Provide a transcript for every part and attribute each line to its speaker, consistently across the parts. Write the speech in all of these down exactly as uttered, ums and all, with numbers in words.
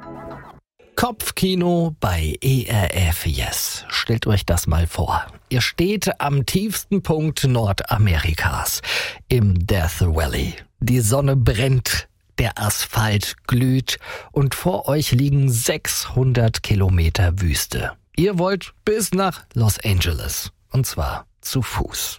Speaker 1: Kopfkino bei E R F Yes. Stellt euch das mal vor. Ihr steht am tiefsten Punkt Nordamerikas, im Death Valley. Die Sonne brennt, der Asphalt glüht und vor euch liegen sechshundert Kilometer Wüste. Ihr wollt bis nach Los Angeles. Und zwar zu Fuß.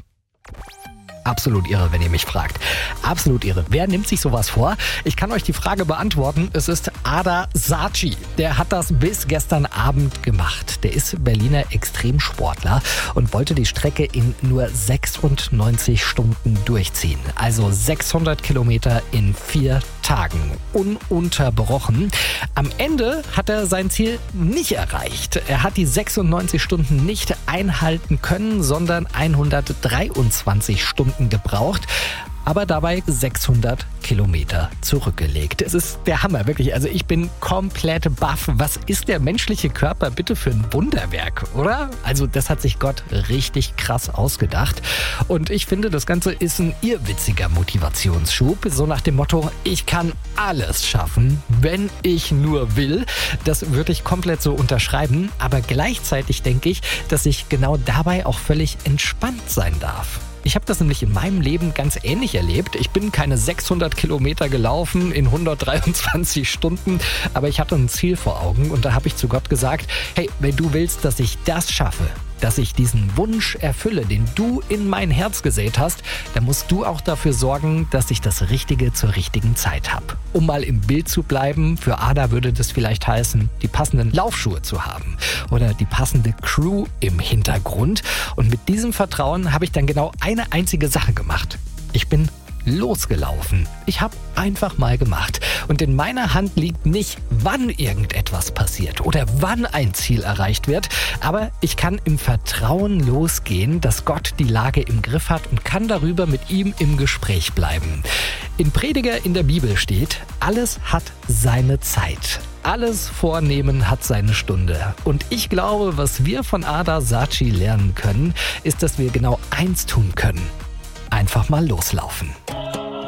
Speaker 1: Absolut irre, wenn ihr mich fragt. Absolut irre. Wer nimmt sich sowas vor? Ich kann euch die Frage beantworten. Es ist Ada Saatchi. Der hat das bis gestern Abend gemacht. Der ist Berliner Extremsportler und wollte die Strecke in nur sechsundneunzig Stunden durchziehen. Also sechshundert Kilometer in vier Tagen. Ununterbrochen. Am Ende hat er sein Ziel nicht erreicht. Er hat die sechsundneunzig Stunden nicht einhalten können, sondern hundertdreiundzwanzig Stunden gebraucht, aber dabei sechshundert Kilometer zurückgelegt. Es ist der Hammer, wirklich. Also ich bin komplett baff. Was ist der menschliche Körper bitte für ein Wunderwerk, oder? Also das hat sich Gott richtig krass ausgedacht. Und ich finde, das Ganze ist ein irrwitziger Motivationsschub. So nach dem Motto, ich kann alles schaffen, wenn ich nur will. Das würde ich komplett so unterschreiben. Aber gleichzeitig denke ich, dass ich genau dabei auch völlig entspannt sein darf. Ich habe das nämlich in meinem Leben ganz ähnlich erlebt. Ich bin keine sechshundert Kilometer gelaufen in hundertdreiundzwanzig Stunden, aber ich hatte ein Ziel vor Augen und da habe ich zu Gott gesagt, hey, wenn du willst, dass ich das schaffe, dass ich diesen Wunsch erfülle, den du in mein Herz gesät hast, dann musst du auch dafür sorgen, dass ich das Richtige zur richtigen Zeit habe. Um mal im Bild zu bleiben, für Ada würde das vielleicht heißen, die passenden Laufschuhe zu haben oder die passende Crew im Hintergrund. Und mit diesem Vertrauen habe ich dann genau eine einzige Sache gemacht. Ich bin losgelaufen. Ich habe einfach mal gemacht. Und in meiner Hand liegt nicht, wann irgendetwas passiert oder wann ein Ziel erreicht wird, aber ich kann im Vertrauen losgehen, dass Gott die Lage im Griff hat und kann darüber mit ihm im Gespräch bleiben. In Prediger in der Bibel steht, alles hat seine Zeit. Alles Vornehmen hat seine Stunde. Und ich glaube, was wir von Ada Saatchi lernen können, ist, dass wir genau eins tun können. Einfach mal loslaufen.